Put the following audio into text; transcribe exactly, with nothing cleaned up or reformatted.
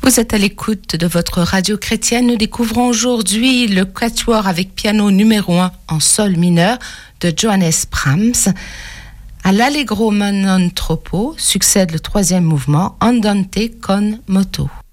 Vous êtes à l'écoute de votre radio chrétienne. Nous découvrons aujourd'hui le quatuor avec piano numéro un en sol mineur de Johannes Brahms. À l'Allegro ma non troppo succède le troisième mouvement, Andante con moto.